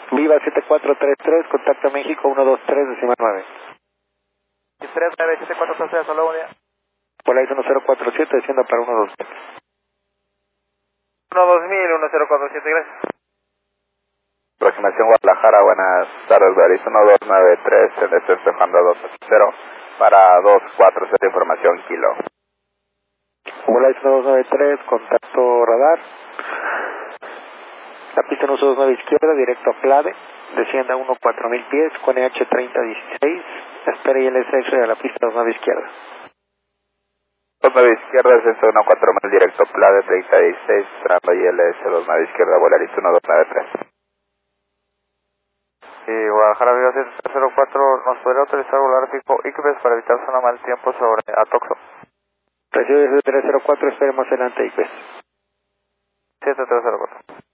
Viva 7433, contacto México 123, decimal 9. 397433, hasta luego, buen día. Polaris 1047, desciendo para 123. 1047, gracias. Aproximación Guadalajara, buenas tardes, Polaris 1293, se le está empujando a 280 para 247, información kilo. Polaris 1293, contacto radar. La pista 129 izquierda, directo a Clave, descienda 14000 pies, con EH 3016, espera ILS de la pista 29 izquierda. 29 izquierda, descenso 14000, directo Plade 3016, esperando ILS 29 izquierda, Polaris 1293. Y Guadalajara Viva 704, ¿nos podría autorizar volar fijo ICBES para evitar zona mal tiempo sobre Atoxo? Recibe 304, esperemos adelante IPES. 7304.